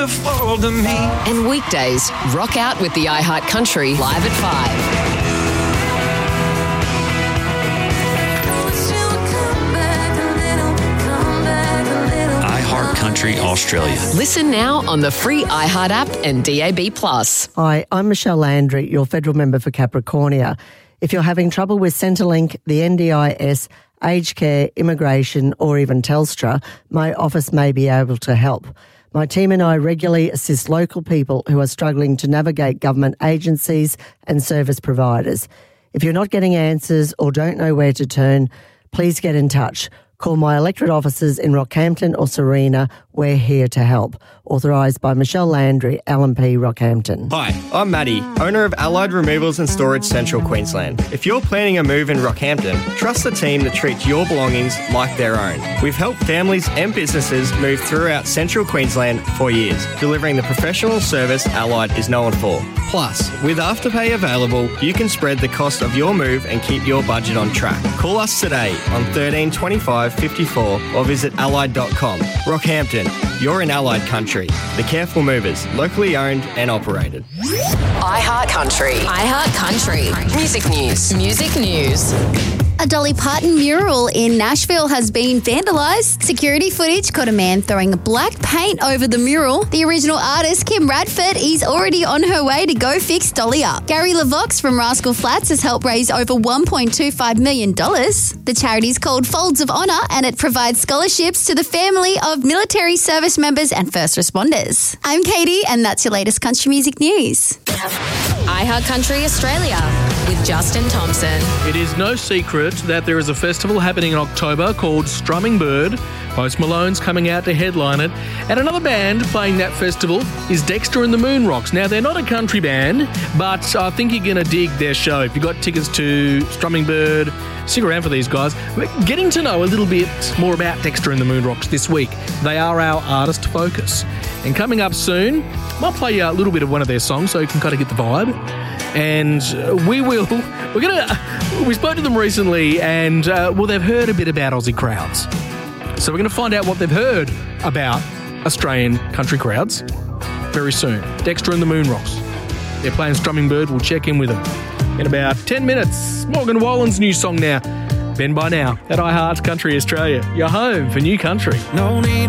to fall to me. And weekdays, rock out with the iHeart Country live at 5. Country Australia. Listen now on the free iHeart app and DAB+. Hi, I'm Michelle Landry, your federal member for Capricornia. If you're having trouble with Centrelink, the NDIS, aged care, immigration or even Telstra, my office may be able to help. My team and I regularly assist local people who are struggling to navigate government agencies and service providers. If you're not getting answers or don't know where to turn, please get in touch. Call my electorate offices in Rockhampton or Serena. We're here to help. Authorised by Michelle Landry, LNP Rockhampton. Hi, I'm Matty, owner of Allied Removals and Storage Central Queensland. If you're planning a move in Rockhampton, trust the team that treats your belongings like their own. We've helped families and businesses move throughout Central Queensland for years, delivering the professional service Allied is known for. Plus, with Afterpay available, you can spread the cost of your move and keep your budget on track. Call us today on 13 25 54 or visit allied.com. Rockhampton, you're in Allied Country. The Careful Movers, locally owned and operated. iHeart Country. iHeart Country. Music news. Music news. A Dolly Parton mural in Nashville has been vandalised. Security footage caught a man throwing black paint over the mural. The original artist, Kim Radford, is already on her way to go fix Dolly up. Gary LaVox from Rascal Flatts has helped raise over $1.25 million. The charity is called Folds of Honour and it provides scholarships to the family of military service members and first responders. I'm Katie and that's your latest country music news. iHeart Country Australia with Justin Thompson. It is no secret that there is a festival happening in October called Strumming Bird. Post Malone's coming out to headline it. And another band playing that festival is Dexter and the Moon Rocks. Now, they're not a country band, but I think you're going to dig their show. If you've got tickets to Strumming Bird, stick around for these guys. We're getting to know a little bit more about Dexter and the Moon Rocks this week. They are our artist focus. And coming up soon, I'll play you a little bit of one of their songs so you can kind of get the vibe. And we spoke to them recently and, they've heard a bit about Aussie crowds. So we're going to find out what they've heard about Australian country crowds very soon. Dexter and the Moon Rocks. They're playing Strumming Bird. We'll check in with them in about 10 minutes. Morgan Wallen's new song now. Ben By Now at iHeart Country Australia. Your home for new country. No need